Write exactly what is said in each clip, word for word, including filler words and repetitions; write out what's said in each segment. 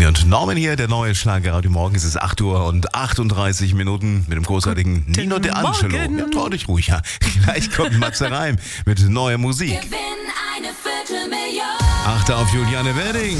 Amy und Norman hier, der neue Schlagerradio. Morgen ist es acht Uhr und achtunddreißig Minuten mit dem großartigen Guten Nino De Angelo. Morgen. Ja, trau dich ruhig, ja. Gleich kommt Matze Reim mit neuer Musik. Gewinn eine Viertelmillion. Achte auf Juliane Wedding.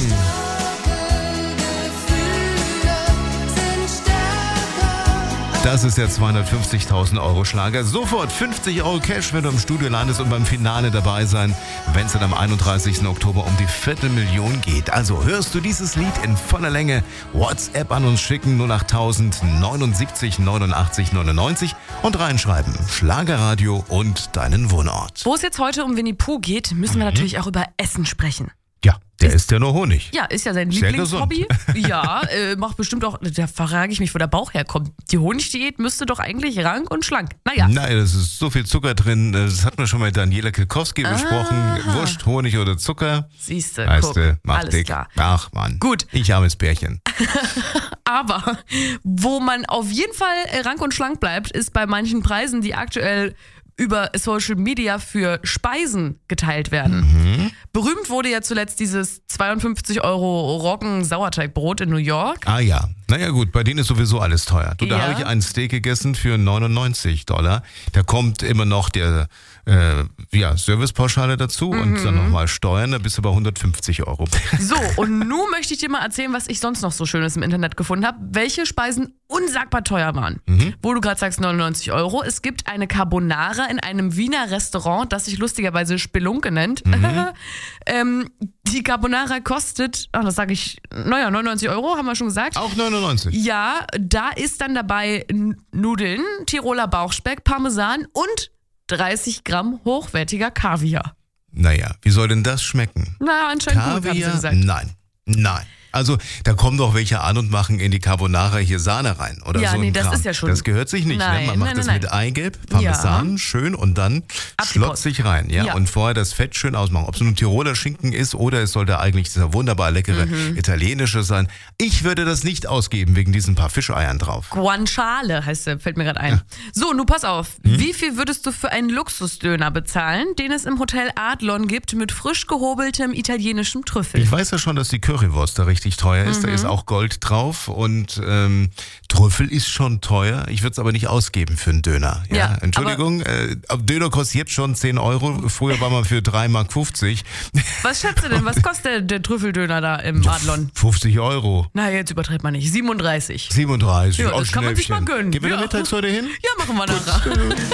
Das ist der zweihundertfünfzigtausend Euro Schlager. Sofort fünfzig Euro Cash, wenn du im Studio landest und beim Finale dabei sein, wenn es dann am einunddreißigsten Oktober um die Viertelmillion geht. Also hörst du dieses Lied in voller Länge, WhatsApp an uns schicken null acht tausend neunundsiebzig neunundachtzig neunundneunzig und reinschreiben Schlagerradio und deinen Wohnort. Wo es jetzt heute um Winnie Pooh geht, müssen wir natürlich auch über Essen sprechen. Ja, der isst ja nur Honig. Ja, ist ja sein Sehr Lieblingshobby. Ja, äh, macht bestimmt auch, da frage ich mich, wo der Bauch herkommt. Die Honigdiät müsste doch eigentlich rank und schlank. Naja. Nein, es ist so viel Zucker drin. Das hat man schon mit Daniela Kilkowski besprochen. Wurst, Honig oder Zucker. Siehste, Weißt guck, du, macht alles dick. klar. Ach Mann. Gut. Ich armes Bärchen. Aber wo man auf jeden Fall rank und schlank bleibt, ist bei manchen Preisen, die aktuell über Social Media für Speisen geteilt werden. Mhm. Berühmt wurde ja zuletzt dieses zweiundfünfzig Euro Roggen-Sauerteigbrot in New York. Ah ja. Naja gut, bei denen ist sowieso alles teuer. Du, da Ja. habe ich einen Steak gegessen für neunundneunzig Dollar. Da kommt immer noch der äh, ja, Servicepauschale dazu und Mhm. dann nochmal Steuern, da bist du bei hundertfünfzig Euro. So, und nun möchte ich dir mal erzählen, was ich sonst noch so Schönes im Internet gefunden habe. Welche Speisen unsagbar teuer waren. Mhm. Wo du gerade sagst neunundneunzig Euro. Es gibt eine Carbonara in einem Wiener Restaurant, das sich lustigerweise Spelunke nennt. Mhm. ähm, die Carbonara kostet, ach, das sage ich, naja, neunundneunzig Euro, haben wir schon gesagt. Auch neunundneunzig. Ja, da ist dann dabei N- Nudeln, Tiroler Bauchspeck, Parmesan und dreißig Gramm hochwertiger Kaviar. Naja, wie soll denn das schmecken? Na, anscheinend gut, haben sie Kaviar? gesagt. Nein, nein. Also, da kommen doch welche an und machen in die Carbonara hier Sahne rein oder Ja, so ein nee, das Kram. ist ja schon- Das gehört sich nicht, Nein, ne? Man macht nein, das nein, mit nein. Eigelb, Parmesan, Ja. schön und dann Ab die Post. schlotzig rein, ja? Ja. Und vorher das Fett schön ausmachen. Ob es nun Tiroler Schinken ist oder es sollte eigentlich dieser wunderbar leckere Mhm. italienische sein. Ich würde das nicht ausgeben wegen diesen paar Fischeiern drauf. Guanciale heißt der, fällt mir gerade ein. So, nun pass auf. Hm? Wie viel würdest du für einen Luxusdöner bezahlen, den es im Hotel Adlon gibt mit frisch gehobeltem italienischem Trüffel? Ich weiß ja schon, dass die Currywurst da richtig teuer ist. Da ist auch Gold drauf und ähm, Trüffel ist schon teuer. Ich würde es aber nicht ausgeben für einen Döner. Ja? Ja, Entschuldigung, äh, Döner kostet jetzt schon zehn Euro. Früher war man für drei Mark fünfzig. Was schätzt du denn? Was kostet der, der Trüffeldöner da im Adlon? fünfzig Euro. Na, jetzt übertreibt man nicht. siebenunddreißig. siebenunddreißig. Ja, Oh, das kann man sich mal Schnäppchen. gönnen. Gehen wir Ja. da mittags heute hin? Ja, machen wir nachher.